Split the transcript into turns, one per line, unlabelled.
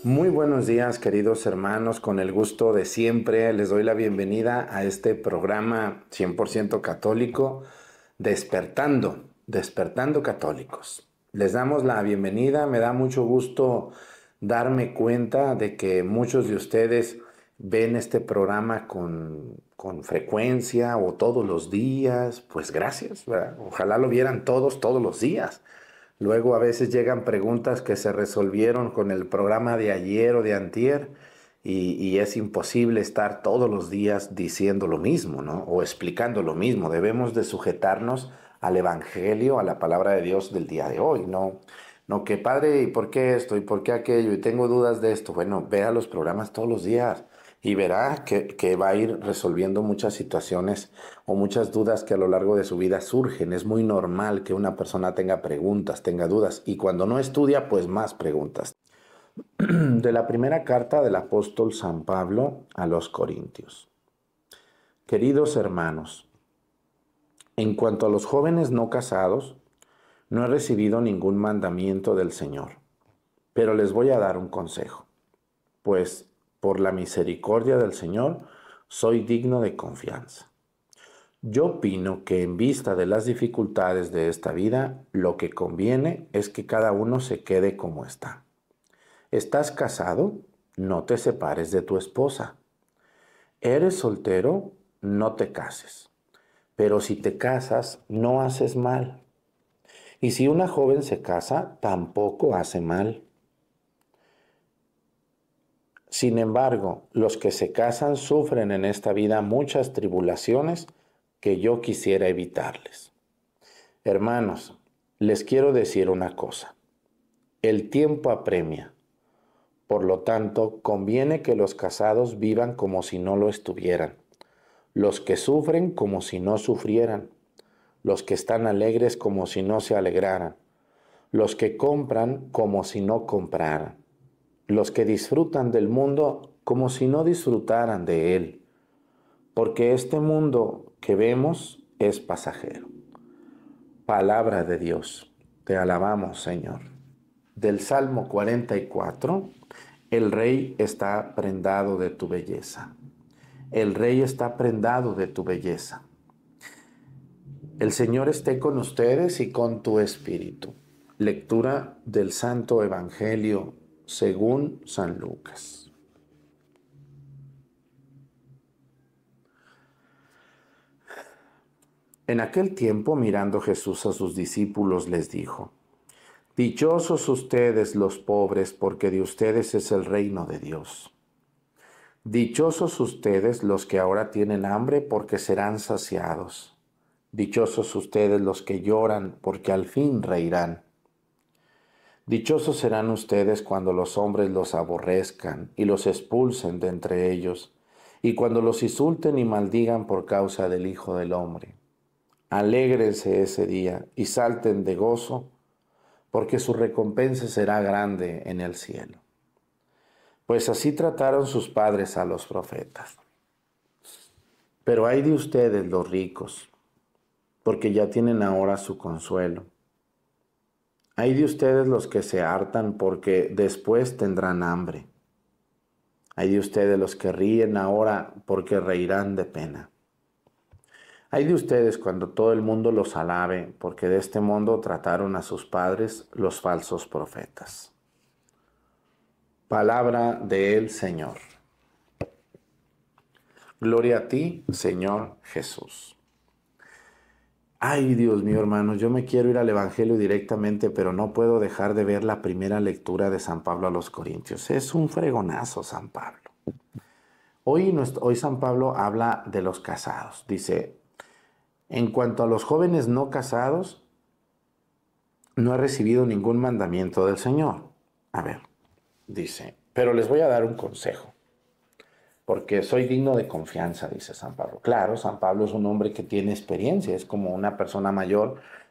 Muy buenos días, queridos hermanos. Con el gusto de siempre, les doy la bienvenida a este programa 100% católico, Despertando Católicos. Les damos la bienvenida. Me da mucho gusto darme cuenta de que muchos de ustedes ven este programa con frecuencia o todos los días. Pues gracias, ¿verdad? Ojalá lo vieran todos los días. Luego a veces llegan preguntas que se resolvieron con el programa de ayer o de antier y es imposible estar todos los días diciendo lo mismo, ¿no? O explicando lo mismo. Debemos de sujetarnos al Evangelio, a la palabra de Dios del día de hoy, ¿no? No que padre, ¿y por qué esto? ¿Y por qué aquello? Y tengo dudas de esto. Bueno, vea los programas todos los días y verá que va a ir resolviendo muchas situaciones o muchas dudas que a lo largo de su vida surgen. Es muy normal que una persona tenga preguntas, tenga dudas, y cuando no estudia, pues más preguntas. De la primera carta del apóstol San Pablo a los Corintios. Queridos hermanos, en cuanto a los jóvenes no casados, no he recibido ningún mandamiento del Señor, pero les voy a dar un consejo, pues por la misericordia del Señor soy digno de confianza. Yo opino que en vista de las dificultades de esta vida, lo que conviene es que cada uno se quede como está. ¿Estás casado? No te separes de tu esposa. ¿Eres soltero? No te cases. Pero si te casas, no haces mal. Y si una joven se casa, tampoco hace mal. Sin embargo, los que se casan sufren en esta vida muchas tribulaciones que yo quisiera evitarles. Hermanos, les quiero decir una cosa. El tiempo apremia. Por lo tanto, conviene que los casados vivan como si no lo estuvieran, los que sufren como si no sufrieran, los que están alegres como si no se alegraran, los que compran como si no compraran, los que disfrutan del mundo como si no disfrutaran de él, porque este mundo que vemos es pasajero. Palabra de Dios, te alabamos, Señor. Del Salmo 44, el Rey está prendado de tu belleza. El Rey está prendado de tu belleza. El Señor esté con ustedes y con tu espíritu. Lectura del Santo Evangelio según San Lucas. En aquel tiempo, mirando Jesús a sus discípulos, les dijo: Dichosos ustedes los pobres, porque de ustedes es el reino de Dios. Dichosos ustedes los que ahora tienen hambre, porque serán saciados. Dichosos ustedes los que lloran, porque al fin reirán. Dichosos serán ustedes cuando los hombres los aborrezcan y los expulsen de entre ellos, y cuando los insulten y maldigan por causa del Hijo del Hombre. Alégrense ese día y salten de gozo, porque su recompensa será grande en el cielo. Pues así trataron sus padres a los profetas. Pero ay de ustedes los ricos, porque ya tienen ahora su consuelo. Ay de ustedes los que se hartan, porque después tendrán hambre. Ay de ustedes los que ríen ahora, porque reirán de pena. Ay de ustedes cuando todo el mundo los alabe, porque de este mundo trataron a sus padres los falsos profetas. Palabra del Señor. Gloria a ti, Señor Jesús. Ay, Dios mío, hermanos, yo me quiero ir al Evangelio directamente, pero no puedo dejar de ver la primera lectura de San Pablo a los Corintios. Es un fregonazo, San Pablo. Hoy San Pablo habla de los casados. Dice: en cuanto a los jóvenes no casados, no he recibido ningún mandamiento del Señor. A ver, dice, pero les voy a dar un consejo, porque soy digno de confianza, dice San Pablo. Claro, San Pablo es un hombre que tiene experiencia, es como una persona mayor